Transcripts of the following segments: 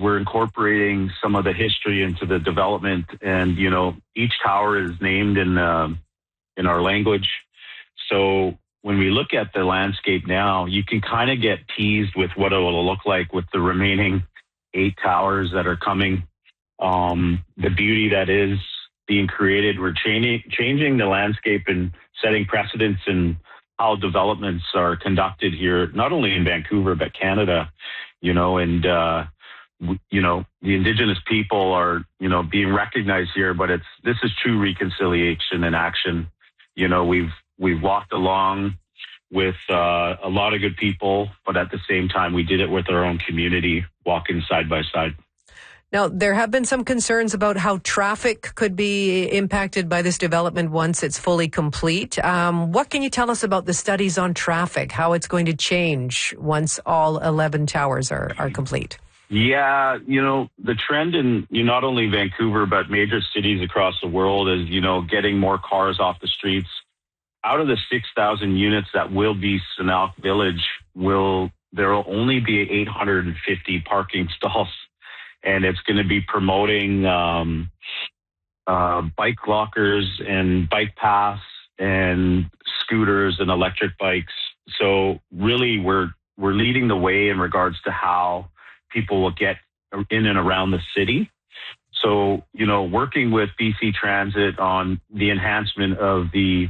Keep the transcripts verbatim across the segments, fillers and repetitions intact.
we're incorporating some of the history into the development, and you know, each tower is named in uh, in our language. So when we look at the landscape now, you can kind of get teased with what it will look like with the remaining eight towers that are coming. Um, the beauty that is being created, we're changing changing the landscape and setting precedents in how developments are conducted here, not only in Vancouver but Canada. You know, and uh, w- you know, the Indigenous people are, you know, being recognized here. But it's this is true reconciliation in action. You know, we've we've walked along with uh, a lot of good people, but at the same time, we did it with our own community, walking side by side. Now, there have been some concerns about how traffic could be impacted by this development once it's fully complete. Um, what can you tell us about the studies on traffic, how it's going to change once all eleven towers are, are complete? Yeah, you know, the trend in you know, not only Vancouver, but major cities across the world is, you know, getting more cars off the streets. Out of the six thousand units that will be Sanok Village, will there will only be eight hundred fifty parking stalls. And it's going to be promoting um, uh, bike lockers and bike paths and scooters and electric bikes. So really, we're we're leading the way in regards to how people will get in and around the city. So, you know, working with B C Transit on the enhancement of the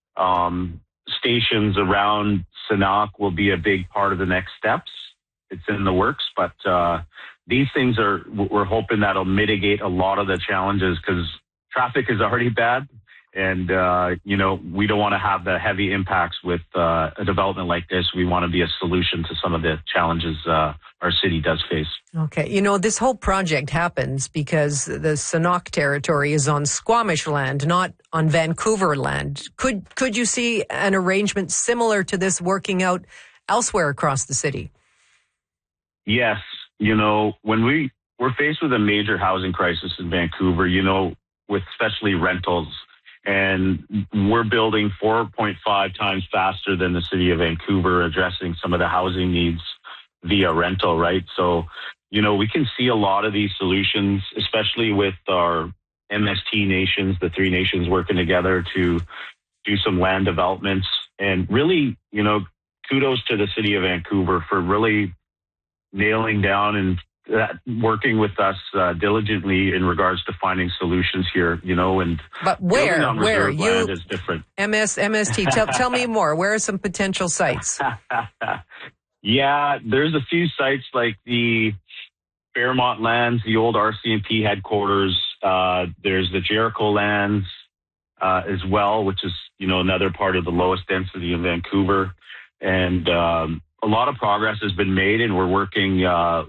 um, stations around Sanok will be a big part of the next steps. It's in the works, but uh, these things are, we're hoping that'll mitigate a lot of the challenges, because traffic is already bad. And, uh, you know, we don't want to have the heavy impacts with uh, a development like this. We want to be a solution to some of the challenges uh, our city does face. Okay. You know, this whole project happens because the Sanok territory is on Squamish land, not on Vancouver land. Could, could you see an arrangement similar to this working out elsewhere across the city? Yes. You know, when we, we're faced with a major housing crisis in Vancouver, you know, with especially rentals, and we're building four point five times faster than the city of Vancouver, addressing some of the housing needs via rental, right? So, you know, we can see a lot of these solutions, especially with our M S T nations, the three nations working together to do some land developments. And really, you know, kudos to the city of Vancouver for really nailing down and uh, working with us uh, diligently in regards to finding solutions here, you know, and but where, on where reserve you land is different. M S, M S T, tell, tell me more. Where are some potential sites? Yeah, there's a few sites like the Fairmont lands, the old R C M P headquarters. Uh, there's the Jericho lands uh, as well, which is, you know, another part of the lowest density in Vancouver. And, um, a lot of progress has been made, and we're working uh,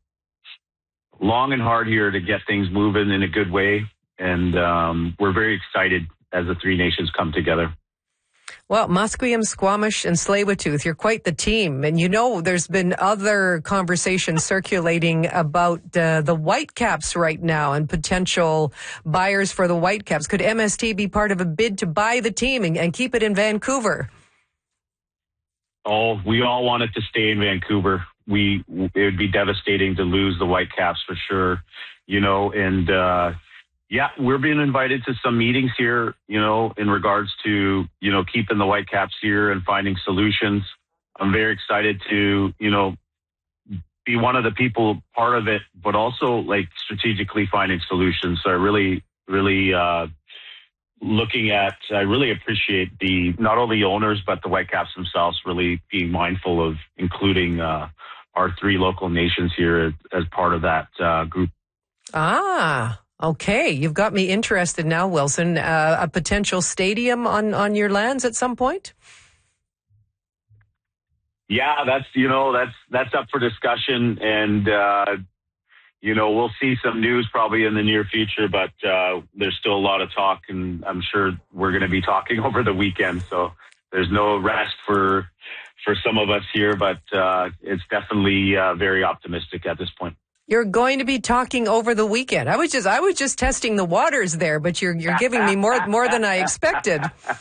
long and hard here to get things moving in a good way. And um, we're very excited as the three nations come together. Well, Musqueam, Squamish, and Tsleil-Waututh, you're quite the team. And you know, there's been other conversations circulating about uh, the Whitecaps right now and potential buyers for the Whitecaps. Could M S T be part of a bid to buy the team and, and keep it in Vancouver? Oh, we all want it to stay in Vancouver. We, it would be devastating to lose the Whitecaps for sure, you know, and, uh, yeah, we're being invited to some meetings here, you know, in regards to, you know, keeping the Whitecaps here and finding solutions. I'm very excited to, you know, be one of the people part of it, but also like strategically finding solutions. So I really, really, uh, looking at, I really appreciate the, not only owners, but the Whitecaps themselves really being mindful of including uh, our three local nations here as, as part of that uh, group. Ah, okay. You've got me interested now, Wilson. Uh, a potential stadium on, on your lands at some point? Yeah, that's, you know, that's, that's up for discussion. And, uh, you know, we'll see some news probably in the near future, but uh, there's still a lot of talk, and I'm sure we're going to be talking over the weekend. So there's no rest for for some of us here, but uh, it's definitely uh, very optimistic at this point. You're going to be talking over the weekend. I was just I was just testing the waters there, but you're you're giving me more more than I expected.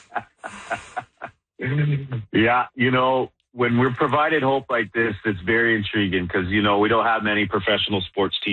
Yeah, you know, when we're provided hope like this, it's very intriguing because, you know, we don't have many professional sports teams